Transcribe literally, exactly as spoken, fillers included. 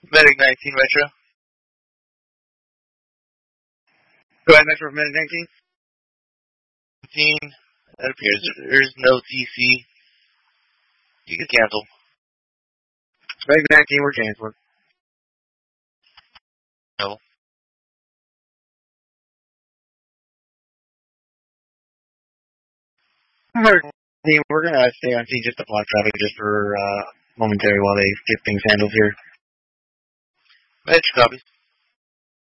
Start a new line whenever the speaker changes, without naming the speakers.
Medic nineteen, Metro.
Go ahead, Metro, Medic nineteen.
nineteen, it appears there's no T C. You can cancel.
Medic nineteen, we're canceling.
No.
We're going to stay on scene just to block traffic just for uh, momentary while they get things handled here.
Metro copies.